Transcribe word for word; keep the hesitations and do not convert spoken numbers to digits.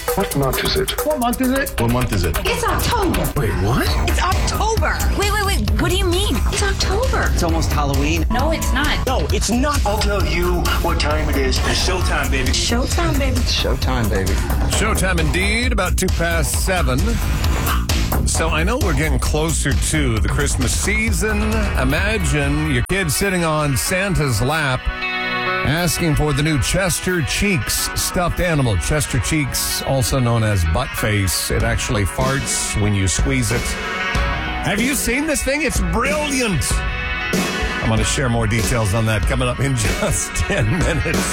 What month is it? What month is it? What month is it? It's October. Wait, what? It's October. Wait, wait, wait. What do you mean? It's October. It's almost Halloween. No, it's not. No, it's not. I'll tell you what time it is. It's showtime, baby. Showtime, baby. Showtime, baby. Showtime indeed, about two past seven. So I know we're getting closer to the Christmas season. Imagine your kid sitting on Santa's lap asking for the new Chester Cheeks stuffed animal. Chester Cheeks, also known as butt face. It actually farts when you squeeze it. Have you seen this thing? It's brilliant. I'm going to share more details on that coming up in just ten minutes.